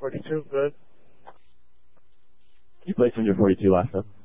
42, good. You placed under 42 last time.